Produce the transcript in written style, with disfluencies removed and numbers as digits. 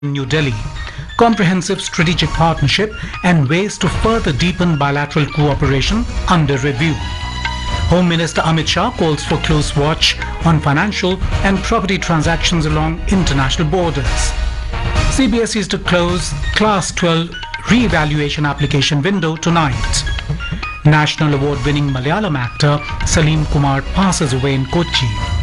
New Delhi. Comprehensive strategic partnership and ways to further deepen bilateral cooperation under review. Home Minister Amit Shah calls for close watch on financial and property transactions along international borders. CBSE is to close Class 12 re-evaluation application window tonight. National award-winning Malayalam actor Salim Kumar passes away in Kochi.